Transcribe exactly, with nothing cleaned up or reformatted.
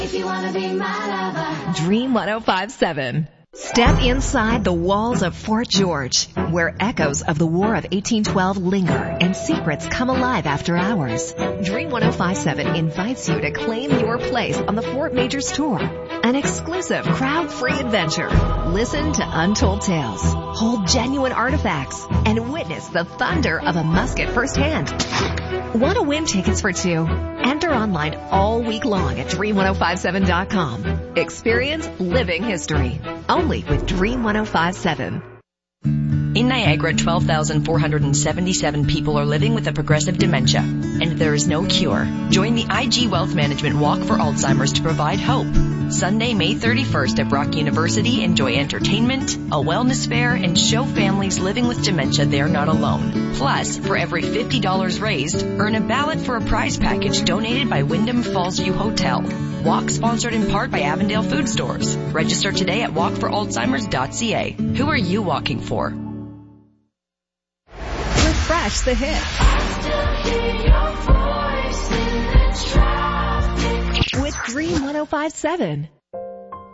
If you wanna be my lover. Dream one oh five point seven. Step inside the walls of Fort George, where echoes of the War of eighteen twelve linger and secrets come alive after hours. Dream one oh five point seven invites you to claim your place on the Fort Majors Tour, an exclusive crowd-free adventure. Listen to untold tales, hold genuine artifacts, and witness the thunder of a musket firsthand. Want to win tickets for two? Enter online all week long at dream ten fifty-seven dot com. Experience living history. Only with Dream one oh five point seven. In Niagara, twelve thousand four hundred seventy-seven people are living with a progressive dementia, and there is no cure. Join the I G Wealth Management Walk for Alzheimer's to provide hope. Sunday, May thirty-first at Brock University, enjoy entertainment, a wellness fair, and show families living with dementia they're not alone. Plus, for every fifty dollars raised, earn a ballot for a prize package donated by Wyndham Falls View Hotel. Walk sponsored in part by Avondale Food Stores. Register today at walk for alzheimers dot c a. Who are you walking for? Refresh the hit. With Dream one oh five point seven.